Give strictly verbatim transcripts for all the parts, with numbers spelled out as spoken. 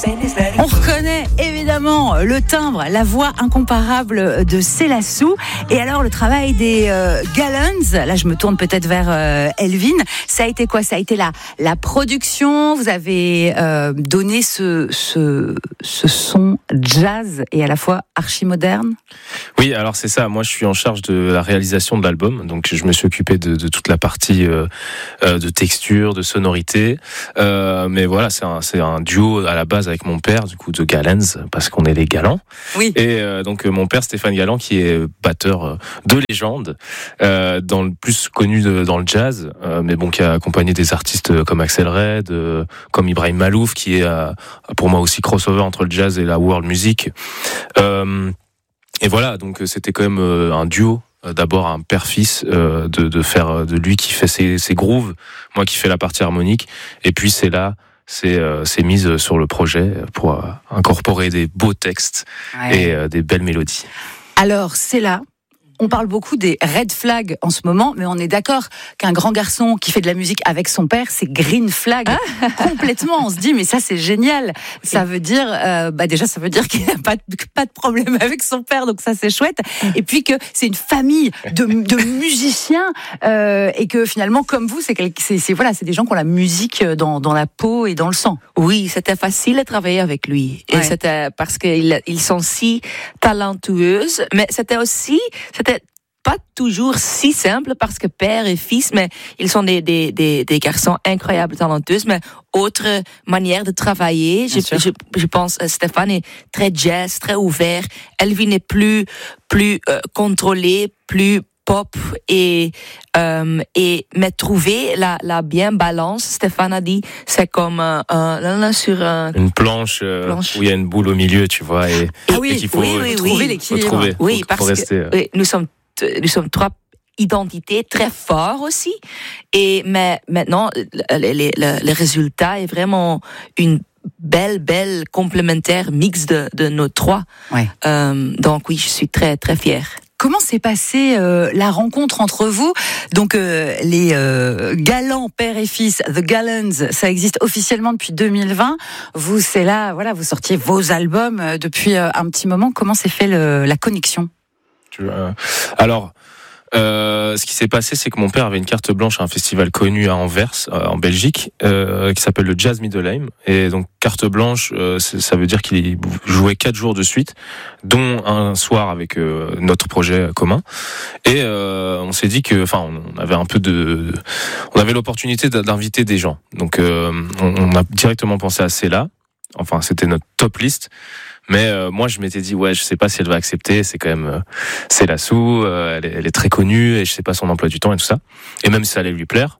On reconnaît évidemment le timbre, la voix incomparable de Selassou. Et alors le travail des euh, Gallons, là je me tourne peut-être vers euh, Elvin, ça a été quoi? Ça a été la, la production, vous avez euh, donné ce, ce, ce son jazz et à la fois archi-moderne? Oui, alors c'est ça, moi je suis en charge de la réalisation de l'album, donc je me suis occupé de, de toute la partie euh, euh, de texture, de sonorité, euh, mais voilà, c'est un, c'est un duo à la base avec mon père, du coup, de Gallons, parce qu'on est les Galants. Oui. Et euh, donc, mon père, Stéphane Galland, qui est batteur de légende, euh, dans le plus connu de, dans le jazz, euh, mais bon, qui a accompagné des artistes comme Axel Red, euh, comme Ibrahim Malouf, qui est euh, pour moi aussi crossover entre le jazz et la world music. Euh, et voilà, donc c'était quand même euh, un duo. D'abord un père-fils, euh, de, de faire de lui qui fait ses, ses grooves, moi qui fais la partie harmonique, et puis c'est là. C'est, euh, c'est mise sur le projet pour euh, incorporer des beaux textes ouais. et euh, des belles mélodies. Alors, c'est là. On parle beaucoup des red flags en ce moment, mais on est d'accord qu'un grand garçon qui fait de la musique avec son père, c'est green flag ah. complètement. On se dit, mais ça c'est génial. Ça veut dire, euh, bah déjà ça veut dire qu'il n'a pas de, pas de problème avec son père, donc ça c'est chouette. Et puis que c'est une famille de, de musiciens euh, et que finalement, comme vous, c'est, c'est, c'est voilà, c'est des gens qui ont la musique dans, dans la peau et dans le sang. Oui, c'était facile de travailler avec lui. Et ouais. c'était parce qu'ils ils sont si talentueux, mais c'était aussi, c'était pas toujours si simple parce que père et fils, mais ils sont des, des, des, des garçons incroyables, talentueux, mais autre manière de travailler. Je, je, je pense que Stéphane est très jazz, très ouvert. Elvin est plus, plus euh, contrôlé, plus pop et, euh, et, mais trouver la, la bien balance, Stéphane a dit, c'est comme un, un, sur un, une planche, euh, planche où il y a une boule au milieu, tu vois, et, ah oui, et qu'il faut, oui, oui, trouver oui, l'équilibre. Trouver, oui, faut, parce faut rester, que oui, nous sommes nous sommes trois identités très forts aussi, et mais maintenant le, le, le, le résultat est vraiment une belle belle complémentaire mix de, de nos trois. Ouais. Euh, donc oui, je suis très très fière. Comment s'est passée euh, la rencontre entre vous? Donc euh, les euh, Gallants père et fils, The Gallons, ça existe officiellement depuis deux mille vingt. Vous, c'est là, voilà, vous sortiez vos albums euh, depuis euh, un petit moment. Comment s'est fait le, la connexion? Tu, euh, alors. Euh, ce qui s'est passé, c'est que mon père avait une carte blanche à un festival connu à Anvers, euh, en Belgique, euh, qui s'appelle le Jazz Middelheim. Et donc carte blanche, euh, ça veut dire qu'il jouait quatre jours de suite, dont un soir avec euh, notre projet commun. Et euh, on s'est dit que, enfin, on avait un peu de, on avait l'opportunité d'inviter des gens. Donc euh, on, on a directement pensé à Céla. Enfin, c'était notre top list. Mais euh, moi, je m'étais dit, ouais, je sais pas si elle va accepter. C'est quand même, euh, c'est Selassou, euh, elle, est, elle est très connue et je sais pas son emploi du temps et tout ça. Et même si ça allait lui plaire.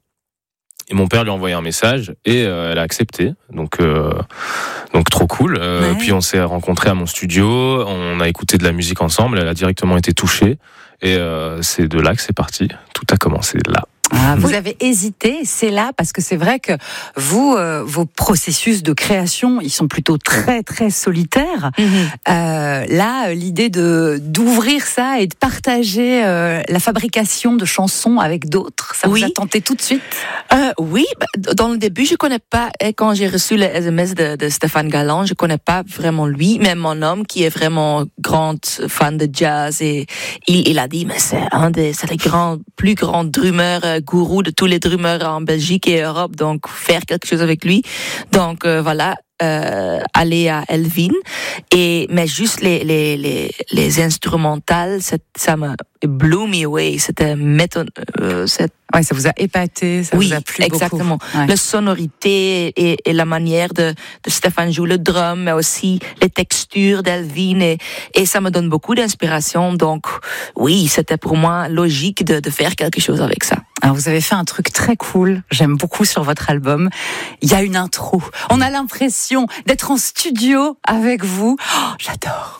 Et mon père lui a envoyé un message et euh, elle a accepté. Donc, euh, donc trop cool. Euh, ouais. Puis on s'est rencontrés à mon studio, on a écouté de la musique ensemble. Elle a directement été touchée et euh, c'est de là que c'est parti. Tout a commencé là. Ah, vous avez hésité, c'est là, parce que c'est vrai que vous, euh, vos processus de création, ils sont plutôt très très solitaires. Mm-hmm. Euh, là, l'idée de d'ouvrir ça et de partager euh, la fabrication de chansons avec d'autres, ça oui. vous a tenté tout de suite? euh, Oui, dans le début, je connais pas. Quand j'ai reçu le S M S de, de Stéphane Galland, je connais pas vraiment lui, mais mon homme qui est vraiment grand fan de jazz, et il, il a dit, mais c'est un des, c'est les grands, plus grands drummers. Euh, gourou de tous les drummers en Belgique et Europe, donc faire quelque chose avec lui. Donc euh, voilà, euh, aller à Elvin, et mais juste les les les, les instrumentales, ça m'a blew me away. C'était méton, euh, c'est ouais, ça vous a épaté, ça oui, vous a plu exactement. beaucoup. Ouais. La sonorité et, et la manière de, de Stéphane jouer le drum, mais aussi les textures d'Elvin, et, et ça me donne beaucoup d'inspiration. Donc oui, c'était pour moi logique de, de faire quelque chose avec ça. Alors vous avez fait un truc très cool, j'aime beaucoup sur votre album. Il y a une intro. On a l'impression d'être en studio avec vous. Oh, j'adore.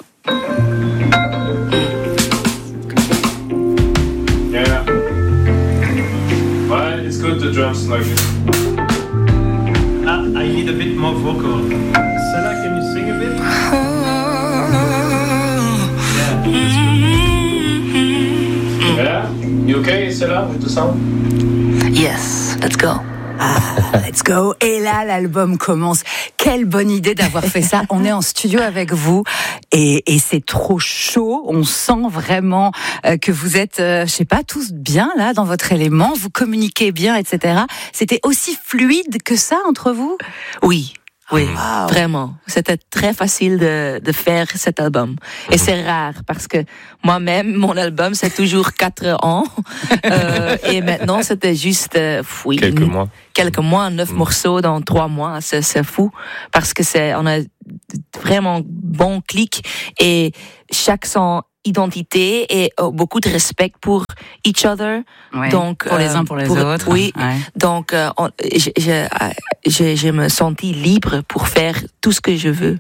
Yeah. Well, it's good, the drums like it. Ah, I need a bit more vocal. Céla, can you sing a bit? Yeah. Yeah? You okay, Céla, with the sound? Yes, let's go. Ah. let's go. Et là, l'album commence. Quelle bonne idée d'avoir fait ça. On est en studio avec vous et, et c'est trop chaud. On sent vraiment euh, que vous êtes, euh, je sais pas, tous bien là dans votre élément. Vous communiquez bien, et cetera. C'était aussi fluide que ça entre vous? Oui. Oui, wow. Vraiment. C'était très facile de, de faire cet album. Et c'est rare parce que moi-même, mon album, c'est toujours quatre ans. Euh, et maintenant, c'était juste, euh, oui. Quelques mois. Quelques mois, neuf mmh. morceaux dans trois mois. C'est, c'est fou. Parce que c'est, on a vraiment bon clic et chaque son identité et oh, beaucoup de respect pour each other. Ouais, donc pour euh, les uns pour les pour, autres. Oui. Ouais. Donc euh, on, je, je, je, je me sentis libre pour faire tout ce que je veux.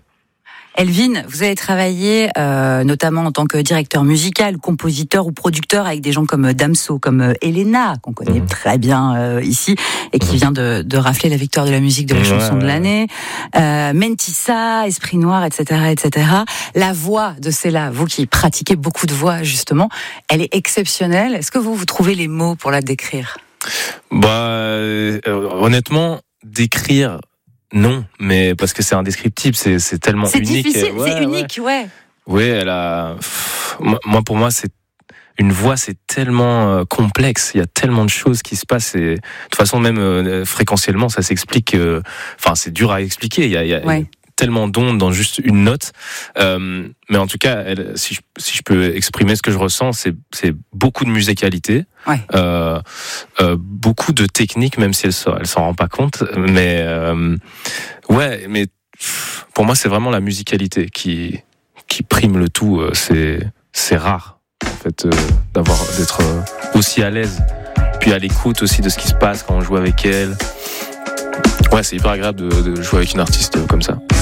Elvin, vous avez travaillé euh, notamment en tant que directeur musical, compositeur ou producteur avec des gens comme Damso, comme Elena, qu'on connaît mmh. très bien euh, ici, et qui mmh. vient de, de rafler la victoire de la musique de la ouais, chanson de l'année. Euh, Mentissa, Esprit Noir, et cetera, et cetera. La voix de Céla, vous qui pratiquez beaucoup de voix justement, elle est exceptionnelle. Est-ce que vous, vous trouvez les mots pour la décrire? Bah, euh, honnêtement, décrire... Non, mais parce que c'est indescriptible, c'est, c'est tellement c'est unique. Difficile, ouais, c'est unique, ouais. Oui, elle a. Pff, moi, pour moi, c'est une voix, c'est tellement euh, complexe. Il y a tellement de choses qui se passent. Et de toute façon, même euh, fréquentiellement, ça s'explique. Euh... Enfin, c'est dur à expliquer. Il y a, il y a ouais. tellement d'ondes dans juste une note. Euh, mais en tout cas, elle, si, je, si je peux exprimer ce que je ressens, c'est, c'est beaucoup de musicalité. Ouais. Euh, euh, beaucoup de technique, même si elle, elle s'en rend pas compte, mais euh, ouais, mais pour moi c'est vraiment la musicalité qui qui prime le tout. C'est c'est rare en fait euh, d'avoir d'être aussi à l'aise, puis à l'écoute aussi de ce qui se passe quand on joue avec elle. Ouais, c'est hyper agréable de, de jouer avec une artiste comme ça.